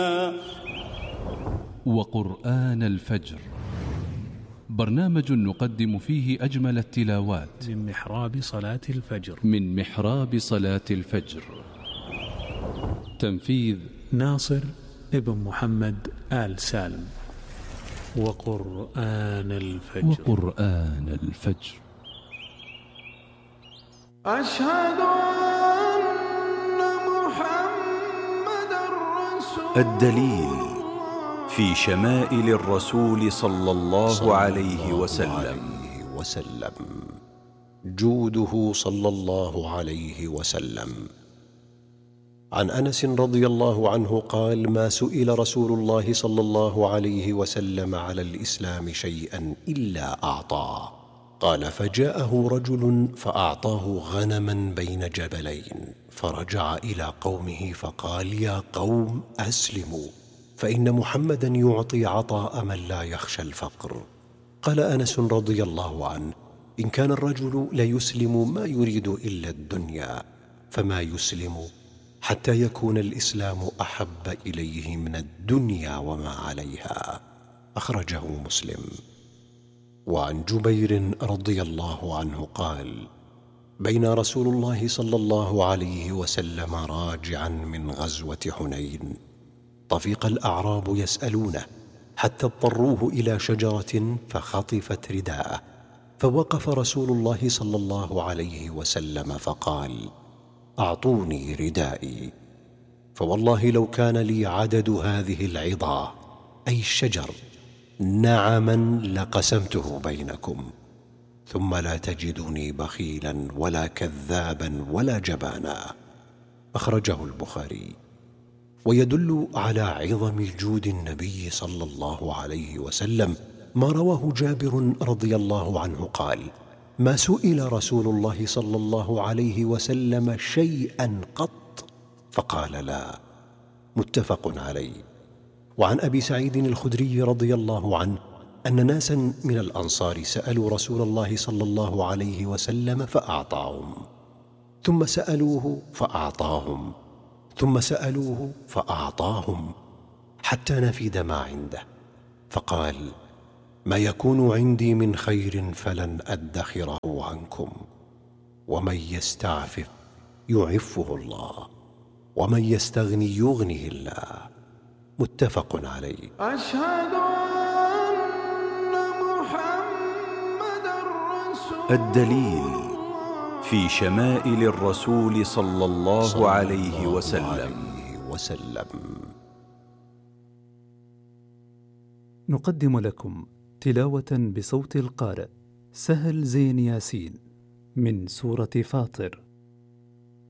وقرآن الفجر، برنامج نقدم فيه أجمل التلاوات من محراب صلاة الفجر. تنفيذ ناصر ابن محمد آل سالم. وقرآن الفجر. أشهد أن محمد رسول الدليل في شمائل الرسول صلى الله عليه وسلم. جوده صلى الله عليه وسلم. عن أنس رضي الله عنه قال: ما سئل رسول الله صلى الله عليه وسلم على الإسلام شيئا إلا أعطاه. قال: فجاءه رجل فأعطاه غنما بين جبلين، فرجع إلى قومه فقال: يا قوم أسلموا، فإن محمدا يعطي عطاء من لا يخشى الفقر. قال أنس رضي الله عنه: إن كان الرجل ليسلم ما يريد إلا الدنيا، فما يسلم حتى يكون الإسلام أحب إليه من الدنيا وما عليها. أخرجه مسلم. وعن جبير رضي الله عنه قال: بين رسول الله صلى الله عليه وسلم راجعا من غزوة حنين، طفق الأعراب يسألونه حتى اضطروه إلى شجرة فخطفت رداءه، فوقف رسول الله صلى الله عليه وسلم فقال: أعطوني ردائي، فوالله لو كان لي عدد هذه العظى أي الشجر نعما لقسمته بينكم، ثم لا تجدني بخيلا ولا كذابا ولا جبانا. أخرجه البخاري. ويدل على عظم جود النبي صلى الله عليه وسلم ما رواه جابر رضي الله عنه قال: ما سئل رسول الله صلى الله عليه وسلم شيئا قط فقال لا. متفق عليه. وعن أبي سعيد الخدري رضي الله عنه أن ناسا من الأنصار سألوا رسول الله صلى الله عليه وسلم فأعطاهم، ثم سألوه فأعطاهم، ثم سألوه فأعطاهم، حتى نفد ما عنده، فقال: ما يكون عندي من خير فلن أدخره عنكم، ومن يستعفف يعفه الله، ومن يستغني يغنه الله. متفق عليه. أشهد أن محمد رسول الدليل في شمائل الرسول صلى الله عليه وسلم. نقدم لكم تلاوة بصوت القارئ سهل زين ياسين من سورة فاطر.